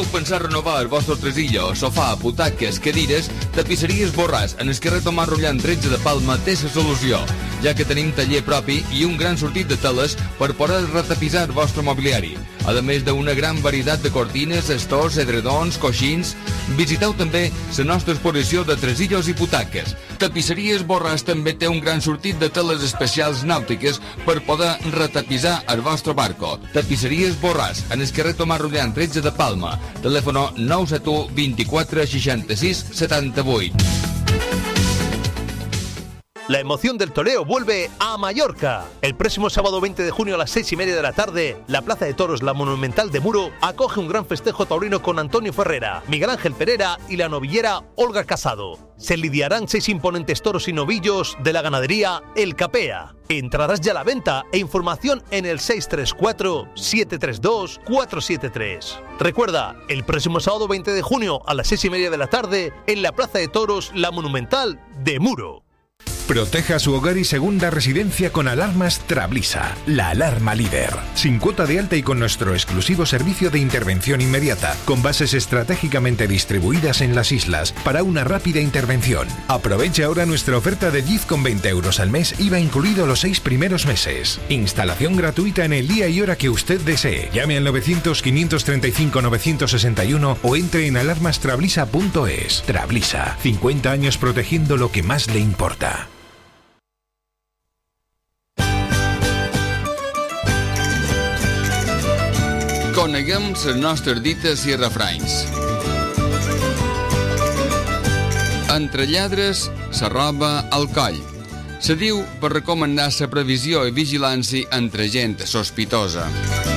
Podeu pensar renovar el vostre tresillo, sofà, butaques, cadires, tapisseries Borràs, en el carrer Tomàs Rullant 13 de Palma té la solució, ja que tenim taller propi i un gran sortit de teles per poder retapissar el vostre mobiliari. A més d'una gran varietat de cortines, estors, edredons, coixins, visiteu també la nostra exposició de tresillos i butaques. Tapisseries Borràs també té un gran sortit de teles especials nàutiques per poder retapissar el vostre barco. Tapisseries Borràs, en el carrer Tomàs Rullant 13 de Palma. Teléfono 971 24 66 78. La emoción del toreo vuelve a Mallorca. El próximo sábado 20 de junio a las 6:30 de la tarde, la Plaza de Toros La Monumental de Muro acoge un gran festejo taurino con Antonio Ferrera, Miguel Ángel Pereira y la novillera Olga Casado. Se lidiarán 6 imponentes toros y novillos de la ganadería El Capea. Entradas ya a la venta e información en el 634-732-473. Recuerda, el próximo sábado 20 de junio a las 6:30 de la tarde en la Plaza de Toros La Monumental de Muro. Proteja su hogar y segunda residencia con alarmas Trablisa, la alarma líder. Sin cuota de alta y con nuestro exclusivo servicio de intervención inmediata, con bases estratégicamente distribuidas en las islas para una rápida intervención. Aproveche ahora nuestra oferta de 10 con 20 euros al mes, IVA incluido los 6 primeros meses. Instalación gratuita en el día y hora que usted desee. Llame al 900-535-961 o entre en alarmastrablisa.es. Trablisa, 50 años protegiendo lo que más le importa. Coneguem les nostres dites i refranys. Entre lladres, la roba al coll. Se diu per recomanar la previsió i vigilància entre gent sospitosa.